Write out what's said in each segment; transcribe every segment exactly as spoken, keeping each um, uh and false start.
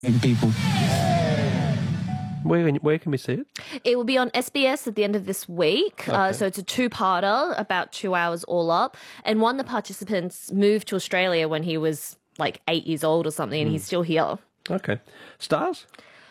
people. Where can, where can we see it? It will be on S B S at the end of this week. Okay. Uh, so it's a two-parter, about two hours all up. And one of the participants moved to Australia when he was like eight years old or something, and Mm. he's still here. Okay. Stars?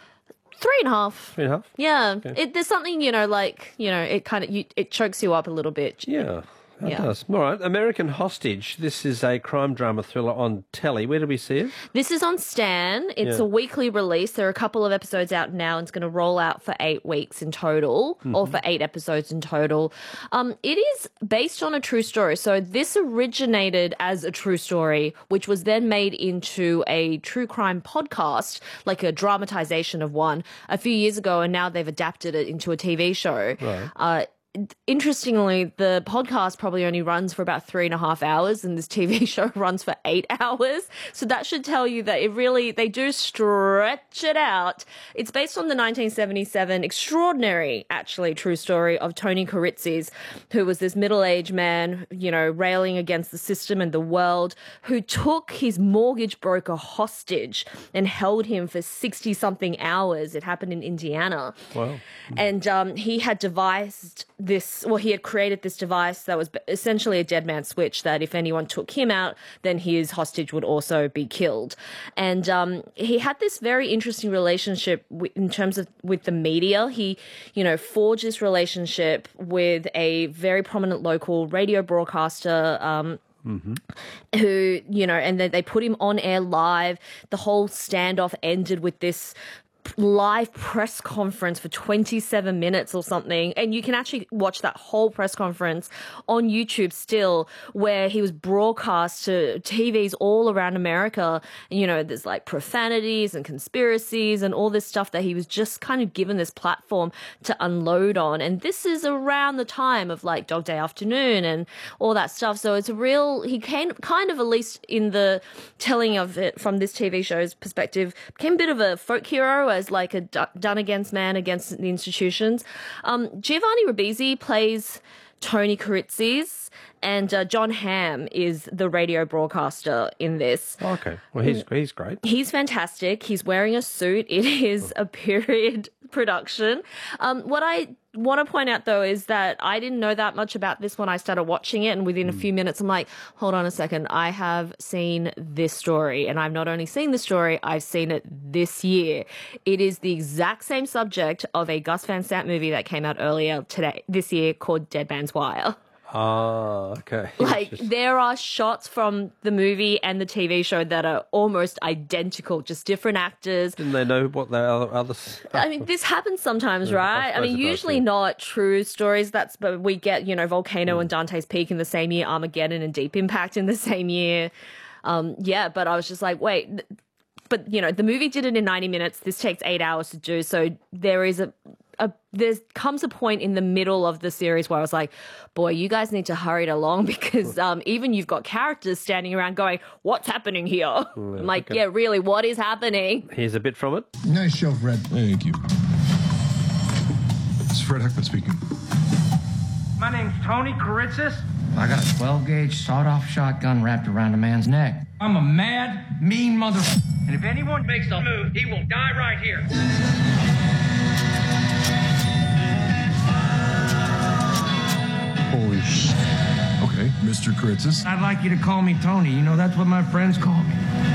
Three and a half. Three and a half? Yeah. Okay. It, there's something, you know, like, you know, it kind of, you, it chokes you up a little bit. Yeah. It Yeah. does. All right. American Hostage. This is a crime drama thriller on telly. Where do we see it? This is on Stan. It's Yeah. a weekly release. There are a couple of episodes out now, and it's going to roll out for eight weeks in total, or Mm-hmm. for eight episodes in total. Um, it is based on a true story. So this originated as a true story, which was then made into a true crime podcast, like a dramatization of one, a few years ago, and now they've adapted it into a T V show. Right. Uh, Interestingly, the podcast probably only runs for about three and a half hours, and this T V show runs for eight hours. So that should tell you that it really, they do stretch it out. It's based on the nineteen seventy-seven extraordinary, actually, true story of Tony Kuritzis, who was this middle-aged man, you know, railing against the system and the world, who took his mortgage broker hostage and held him for sixty-something hours. It happened in Indiana. Wow. And um, he had devised this, well, he had created this device that was essentially a dead man switch, that if anyone took him out, then his hostage would also be killed. And um, he had this very interesting relationship w- in terms of with the media. He, you know, forged this relationship with a very prominent local radio broadcaster, um, Mm-hmm. who, you know, and then they put him on air live. The whole standoff ended with this live press conference for twenty-seven minutes or something, and you can actually watch that whole press conference on YouTube still, where he was broadcast to T Vs all around America. You know, there's like profanities and conspiracies and all this stuff that he was just kind of given this platform to unload on. And this is around the time of like Dog Day Afternoon and all that stuff. So it's a real, he came kind of, at least in the telling of it from this T V show's perspective, became a bit of a folk hero, as like a done against man against the institutions. Um, Giovanni Ribisi plays Tony Kuritzis, and uh, John Hamm is the radio broadcaster in this. Oh, okay. Well, he's he's great. He's fantastic. He's wearing a suit. It is a period production. Um, what I want to point out, though, is that I didn't know that much about this when I started watching it, and within a few minutes, I'm like, hold on a second. I have seen this story, and I've not only seen the story, I've seen it this year. It is the exact same subject of a Gus Van Sant movie that came out earlier today, this year, called Dead Man's Wire. Ah, okay. Like, there are shots from the movie and the T V show that are almost identical, just different actors. Didn't they know what the other others? I mean, this happens sometimes, Yeah, I right? I, suppose mean, it does, usually yeah. not true stories. That's, but we get, you know, Volcano and Dante's Peak in the same year, Armageddon and Deep Impact in the same year. Um, yeah, but I was just like, wait, th- but you know, the movie did it in ninety minutes. This takes eight hours to do. So there is a, a there comes a point in the middle of the series where I was like, boy, you guys need to hurry it along, because um, even you've got characters standing around going, what's happening here? I'm like, okay. yeah, really, what is happening? Here's a bit from it. Nice show, Fred. Thank you. It's Fred Heckman speaking. My name's Tony Kuritzis. I got a twelve gauge sawed-off shotgun wrapped around a man's neck. I'm a mad, mean mother. And if anyone makes a move, he will die right here. Holy sh... Okay, Mister Kuritzis. I'd like you to call me Tony. You know, that's what my friends call me.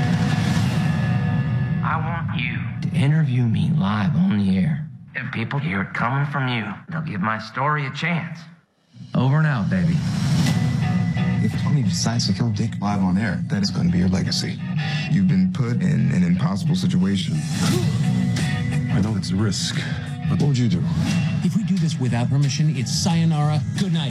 I want you to interview me live on the air. If people hear it coming from you, they'll give my story a chance. Over and out, baby. If Tony decides to kill Dick live on air, that is going to be your legacy. You've been put in an impossible situation. I know it's a risk, but what would you do? If we do this without permission, it's sayonara, good night.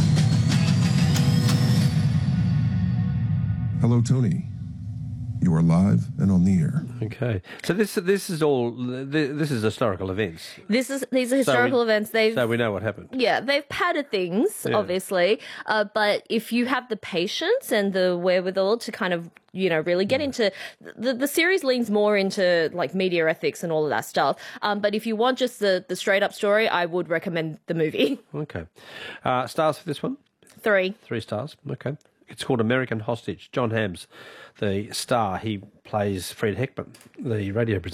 Hello, Tony. You are live and on the air. Okay. So this this is all this is historical events. This is these are historical So we- events. They've So we know what happened. yeah, they've padded things, Yeah. obviously. Uh, but if you have the patience and the wherewithal to kind of, you know, really get into the the series leans more into like media ethics and all of that stuff. Um, but if you want just the the straight up story, I would recommend the movie. Okay. Uh, stars for this one? Three. Three stars. Okay. It's called American Hostage. John Hamm's the star. He plays Fred Heckman, the radio presenter.